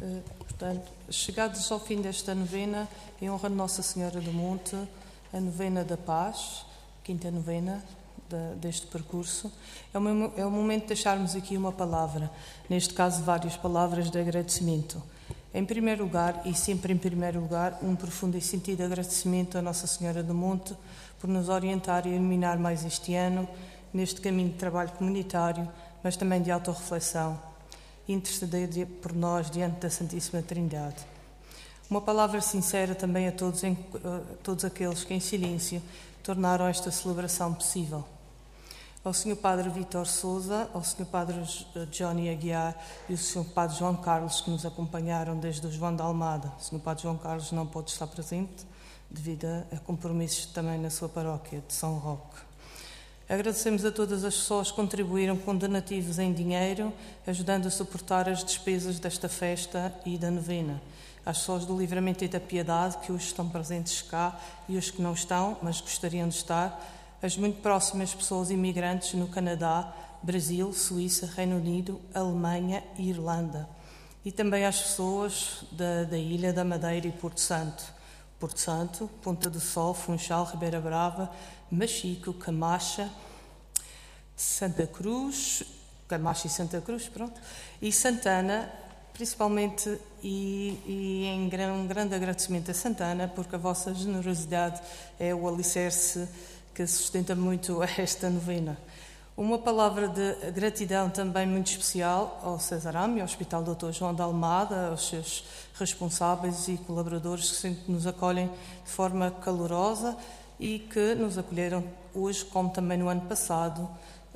Portanto, chegados ao fim desta novena, em honra de Nossa Senhora do Monte, a novena da paz, quinta novena deste percurso, é o momento de deixarmos aqui uma palavra, neste caso várias palavras de agradecimento. Em primeiro lugar, e sempre em primeiro lugar, um profundo e sentido agradecimento a Nossa Senhora do Monte por nos orientar e iluminar mais este ano neste caminho de trabalho comunitário, mas também de autorreflexão, e interceder por nós diante da Santíssima Trindade. Uma palavra sincera também a todos aqueles que em silêncio tornaram esta celebração possível. Ao Sr. Padre Vítor Sousa, ao Sr. Padre Johnny Aguiar e ao Sr. Padre João Carlos, que nos acompanharam desde o João de Almada. O Sr. Padre João Carlos não pôde estar presente devido a compromissos também na sua paróquia de São Roque. Agradecemos a todas as pessoas que contribuíram com donativos em dinheiro, ajudando a suportar as despesas desta festa e da novena. Às pessoas do Livramento e da Piedade, que hoje estão presentes cá, e os que não estão, mas gostariam de estar, as muito próximas pessoas imigrantes no Canadá, Brasil, Suíça, Reino Unido, Alemanha e Irlanda. E também às pessoas da Ilha da Madeira e Porto Santo. Porto Santo, Ponta do Sol, Funchal, Ribeira Brava, Machico, Camacha, Santa Cruz, Camacha e Santa Cruz, pronto, e Santana, principalmente, e em um grande agradecimento a Santana, porque a vossa generosidade é o alicerce que sustenta muito esta novena. Uma palavra de gratidão também muito especial ao Cesarame, ao Hospital Dr. João de Almada, aos seus responsáveis e colaboradores que sempre nos acolhem de forma calorosa e que nos acolheram hoje, como também no ano passado,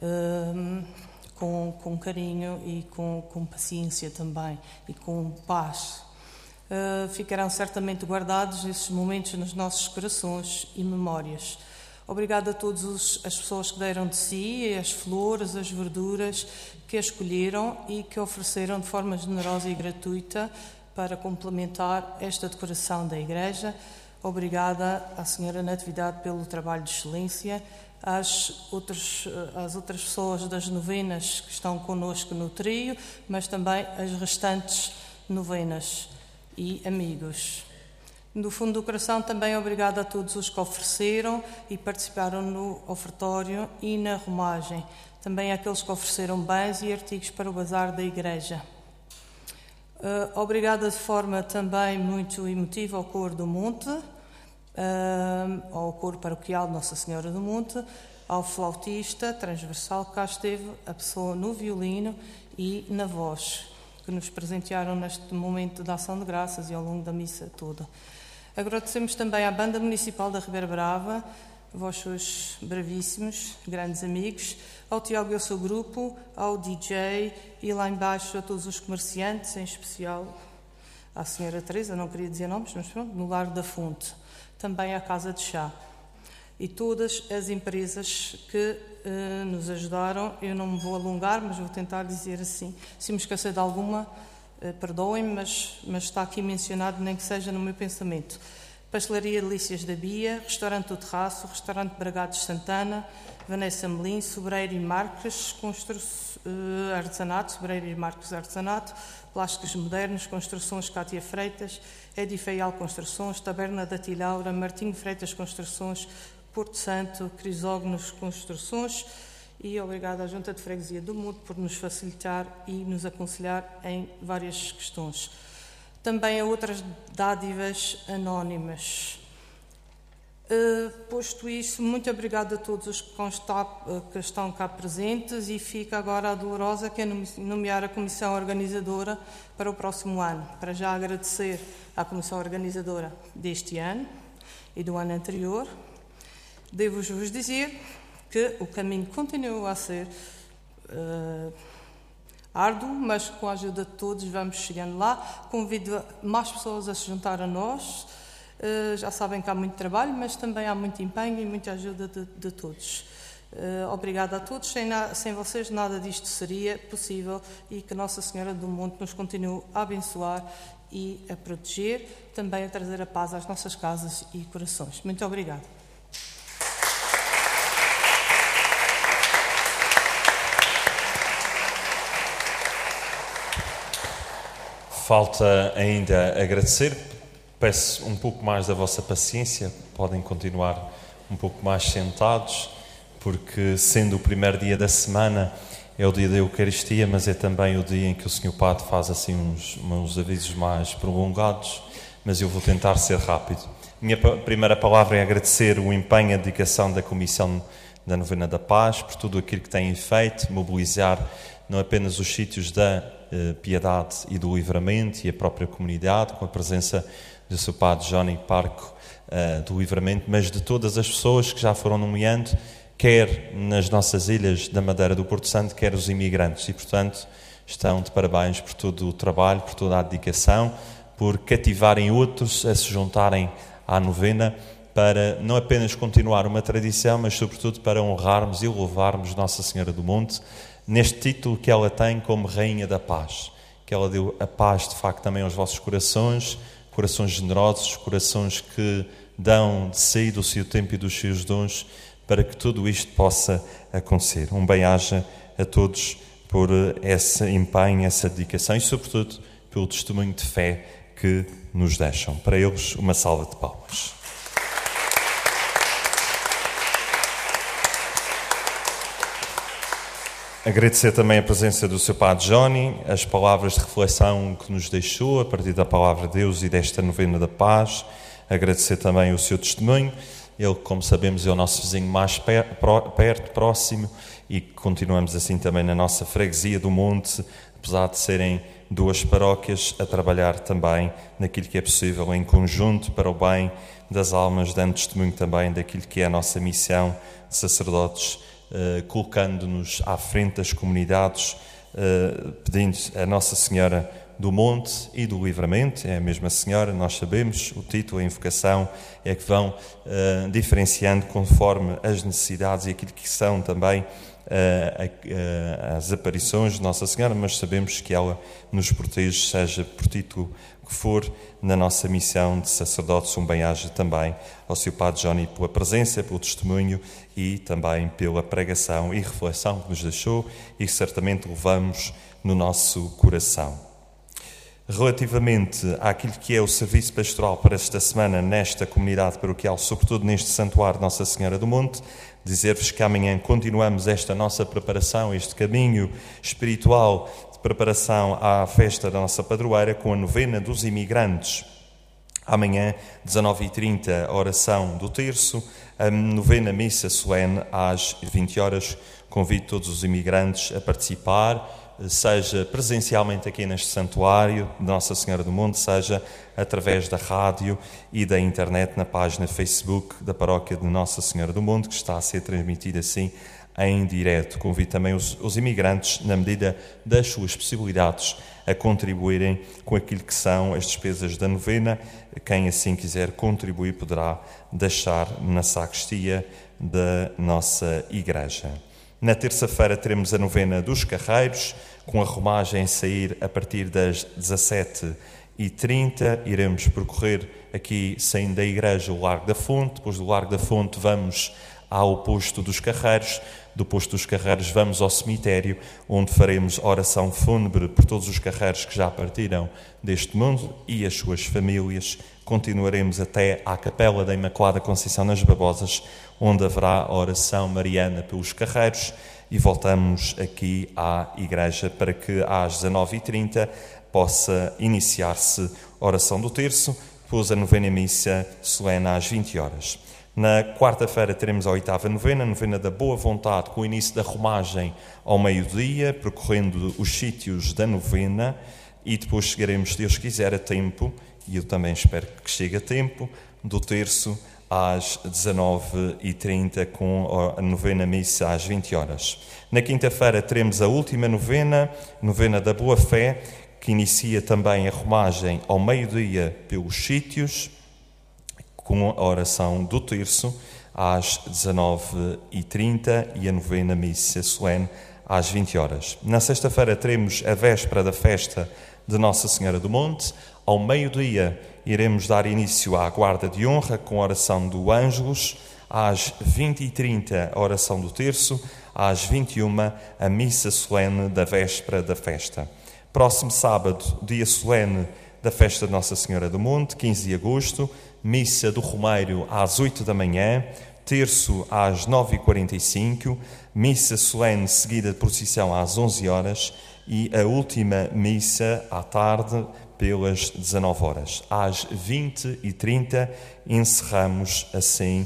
com carinho e com paciência também e com paz. Ficarão certamente guardados esses momentos nos nossos corações e memórias. Obrigada a todas as pessoas que deram de si, as flores, as verduras, que as escolheram e que ofereceram de forma generosa e gratuita para complementar esta decoração da Igreja. Obrigada à Senhora Natividade pelo trabalho de excelência, às outras pessoas das novenas que estão connosco no trio, mas também às restantes novenas e amigos. No fundo do coração, também obrigada a todos os que ofereceram e participaram no ofertório e na romagem. Também àqueles que ofereceram bens e artigos para o bazar da Igreja. Obrigada de forma também muito emotiva ao Coro do Monte, ao Coro Paroquial de Nossa Senhora do Monte, ao flautista transversal que cá esteve, a pessoa no violino e na voz, que nos presentearam neste momento de ação de graças e ao longo da missa toda. Agradecemos também à Banda Municipal da Ribeira Brava, vossos bravíssimos, grandes amigos, ao Tiago e ao seu grupo, ao DJ e lá embaixo a todos os comerciantes, em especial à Senhora Teresa, não queria dizer nomes, mas pronto, no Lar da Fonte, também à Casa de Chá e todas as empresas que nos ajudaram. Eu não me vou alongar, mas vou tentar dizer assim, se me esquecer de alguma, perdoem-me, mas está aqui mencionado, nem que seja no meu pensamento. Pastelaria Delícias da Bia, Restaurante do Terraço, Restaurante Bragados Santana, Vanessa Melim, Sobreiro e Marques, Artesanato, Sobreiro e Marques Artesanato, Plásticos Modernos, Construções Cátia Freitas, Edifeial Construções, Taberna da Tilaura, Martinho Freitas Construções, Porto Santo, Crisógonos Construções, e obrigada à Junta de Freguesia do Monte por nos facilitar e nos aconselhar em várias questões. Também a outras dádivas anónimas. Posto isso, muito obrigada a todos os que estão cá presentes, e fica agora a dolorosa, que é nomear a Comissão Organizadora para o próximo ano. Para já agradecer à Comissão Organizadora deste ano e do ano anterior. Devo-vos dizer que o caminho continua a ser árduo, mas com a ajuda de todos vamos chegando lá. Convido mais pessoas a se juntar a nós. Já sabem que há muito trabalho, mas também há muito empenho e muita ajuda de todos. Obrigada a todos. Sem vocês nada disto seria possível, e que Nossa Senhora do Monte nos continue a abençoar e a proteger, também a trazer a paz às nossas casas e corações. Muito obrigada. Falta ainda agradecer. Peço um pouco mais da vossa paciência. Podem continuar um pouco mais sentados, porque sendo o primeiro dia da semana, é o dia da Eucaristia, mas é também o dia em que o Sr. Padre faz assim uns avisos mais prolongados, mas eu vou tentar ser rápido. Minha primeira palavra é agradecer o empenho e a dedicação da Comissão da Novena da Paz, por tudo aquilo que têm feito, mobilizar não apenas os sítios da Piedade e do Livramento e a própria comunidade, com a presença do Sr. Padre Johnny Parco do Livramento, mas de todas as pessoas que já foram nomeando, quer nas nossas ilhas da Madeira do Porto Santo, quer os imigrantes. E, portanto, estão de parabéns por todo o trabalho, por toda a dedicação, por cativarem outros a se juntarem à novena, para não apenas continuar uma tradição, mas, sobretudo, para honrarmos e louvarmos Nossa Senhora do Monte, neste título que ela tem como Rainha da Paz. Que ela deu a paz, de facto, também aos vossos corações, corações generosos, corações que dão de si do seu tempo e dos seus dons, para que tudo isto possa acontecer. Um bem-aja a todos por esse empenho, essa dedicação e, sobretudo, pelo testemunho de fé que nos deixam. Para eles, uma salva de palmas. Agradecer também a presença do Sr. Padre Johnny, as palavras de reflexão que nos deixou a partir da Palavra de Deus e desta Novena da Paz. Agradecer também o seu testemunho. Ele, como sabemos, é o nosso vizinho mais perto, próximo, e continuamos assim também na nossa freguesia do Monte, apesar de serem duas paróquias, a trabalhar também naquilo que é possível em conjunto para o bem das almas, dando testemunho também daquilo que é a nossa missão de sacerdotes, colocando-nos à frente das comunidades, pedindo a Nossa Senhora do Monte e do Livramento. É a mesma Senhora, nós sabemos, o título, a invocação é que vão diferenciando conforme as necessidades e aquilo que são também as aparições de Nossa Senhora, mas sabemos que ela nos protege, seja por título que for, na nossa missão de sacerdotes. Um bem-aja também ao Sr. Padre Johnny pela presença, pelo testemunho e também pela pregação e reflexão que nos deixou e que certamente levamos no nosso coração. Relativamente àquilo que é o serviço pastoral para esta semana nesta comunidade paroquial, sobretudo neste santuário Nossa Senhora do Monte, dizer-vos que amanhã continuamos esta nossa preparação, este caminho espiritual de preparação à festa da nossa padroeira com a novena dos imigrantes. Amanhã, 19h30, a oração do terço, a novena missa solene às 20 horas. Convido todos os imigrantes a participar, seja presencialmente aqui neste santuário de Nossa Senhora do Monte, seja através da rádio e da internet na página Facebook da Paróquia de Nossa Senhora do Monte, que está a ser transmitida assim em direto. Convido também os imigrantes, na medida das suas possibilidades, a contribuírem com aquilo que são as despesas da novena. Quem assim quiser contribuir poderá deixar na sacristia da nossa igreja. Na terça-feira teremos a novena dos carreiros, com a romagem a sair a partir das 17h30. Iremos percorrer aqui, saindo da igreja, o Largo da Fonte. Depois do Largo da Fonte vamos ao posto dos carreiros. Do posto dos carreiros vamos ao cemitério, onde faremos oração fúnebre por todos os carreiros que já partiram deste mundo e as suas famílias. Continuaremos até à Capela da Imaculada Conceição nas Babosas, onde haverá a oração mariana pelos carreiros, e voltamos aqui à igreja para que às 19h30 possa iniciar-se a oração do terço, depois a novena missa solene às 20 horas. Na quarta-feira teremos a 8ª novena, a novena da Boa Vontade, com o início da romagem ao meio-dia, percorrendo os sítios da novena, e depois chegaremos, se Deus quiser, a tempo, e eu também espero que chegue a tempo, do terço às 19h30, com a novena missa às 20 horas. Na quinta-feira teremos a última novena, novena da Boa Fé, que inicia também a romagem ao meio-dia pelos sítios, com a oração do terço às 19h30 e a novena missa solene às 20 horas. Na sexta-feira teremos a véspera da festa de Nossa Senhora do Monte. Ao meio-dia iremos dar início à guarda de honra com a oração do Ângelus. Às 20h30 a oração do terço. Às 21h a missa solene da véspera da festa. Próximo sábado, dia solene da festa de Nossa Senhora do Monte, 15 de agosto, missa do Romeiro às 8 da manhã, terço às 9h45, missa solene seguida de procissão às 11 horas e a última missa à tarde pelas 19 horas. Às 20h30 encerramos assim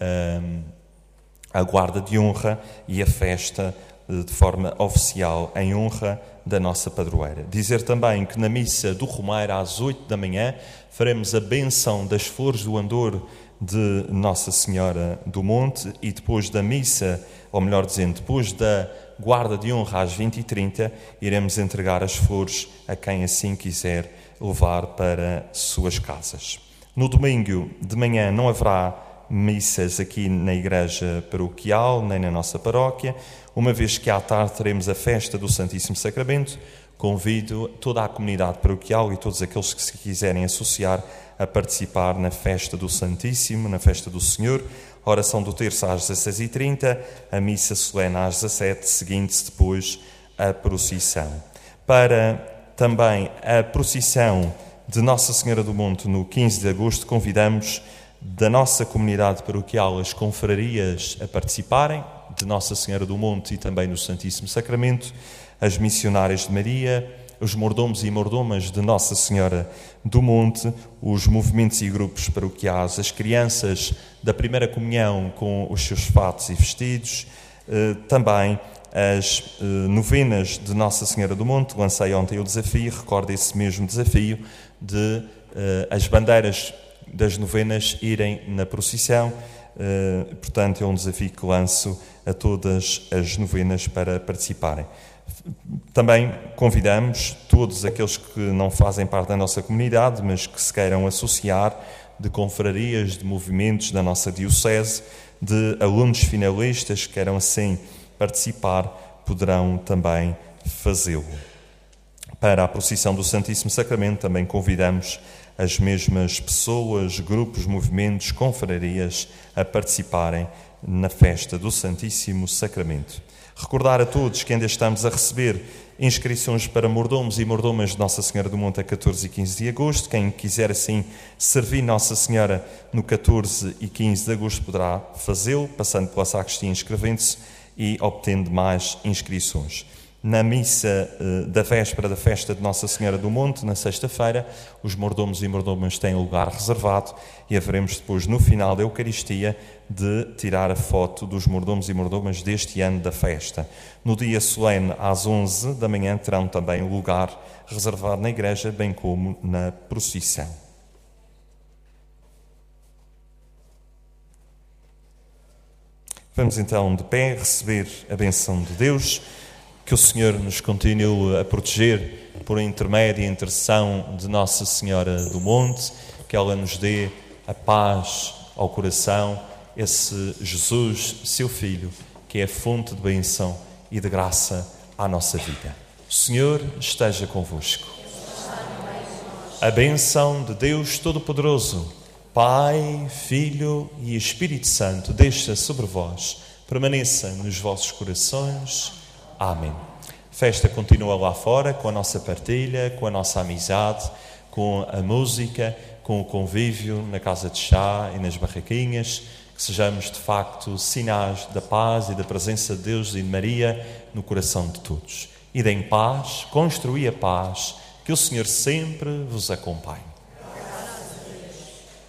a guarda de honra e a festa de forma oficial em honra da nossa padroeira. Dizer também que na missa do Romeiro às 8 da manhã faremos a bênção das flores do andor de Nossa Senhora do Monte e depois da missa, ou melhor dizendo, depois da guarda de honra às 20h30, iremos entregar as flores a quem assim quiser levar para suas casas. No domingo de manhã não haverá missas aqui na igreja paroquial, nem na nossa paróquia, uma vez que à tarde teremos a festa do Santíssimo Sacramento. Convido toda a comunidade paroquial e todos aqueles que se quiserem associar a participar na festa do Santíssimo, na festa do Senhor. A oração do terço às 16h30, a missa solene às 17h, seguindo-se depois a procissão. Para também a procissão de Nossa Senhora do Monte no 15 de agosto, convidamos da nossa comunidade paroquial as confrarias a participarem, de Nossa Senhora do Monte e também do Santíssimo Sacramento, as missionárias de Maria, os mordomos e mordomas de Nossa Senhora do Monte, os movimentos e grupos paroquiais, as crianças da primeira comunhão com os seus fatos e vestidos, também as novenas de Nossa Senhora do Monte. Lancei ontem o desafio, recordo esse mesmo desafio de as bandeiras das novenas irem na procissão. Portanto, é um desafio que lanço a todas as novenas para participarem. Também convidamos todos aqueles que não fazem parte da nossa comunidade, mas que se queiram associar, de confrarias, de movimentos da nossa diocese, de alunos finalistas que queiram assim participar, poderão também fazê-lo. Para a procissão do Santíssimo Sacramento também convidamos as mesmas pessoas, grupos, movimentos, confrarias a participarem na festa do Santíssimo Sacramento. Recordar a todos que ainda estamos a receber inscrições para mordomos e mordomas de Nossa Senhora do Monte a 14 e 15 de agosto. Quem quiser assim servir Nossa Senhora no 14 e 15 de agosto poderá fazê-lo, passando pela sacristia, inscrevendo-se e obtendo mais inscrições. Na missa da véspera da festa de Nossa Senhora do Monte, na sexta-feira, os mordomos e mordomas têm lugar reservado e haveremos depois, no final da Eucaristia, de tirar a foto dos mordomos e mordomas deste ano da festa. No dia solene, às 11 da manhã, terão também lugar reservado na igreja, bem como na procissão. Vamos então de pé receber a bênção de Deus. Que o Senhor nos continue a proteger por intermédio e intercessão de Nossa Senhora do Monte, que ela nos dê a paz ao coração, esse Jesus, seu Filho, que é a fonte de bênção e de graça à nossa vida. O Senhor esteja convosco. A bênção de Deus Todo-Poderoso, Pai, Filho e Espírito Santo, desça sobre vós, permaneça nos vossos corações. Amém. A festa continua lá fora, com a nossa partilha, com a nossa amizade, com a música, com o convívio na casa de chá e nas barraquinhas, que sejamos de facto sinais da paz e da presença de Deus e de Maria no coração de todos. Ide em paz, construí a paz, que o Senhor sempre vos acompanhe.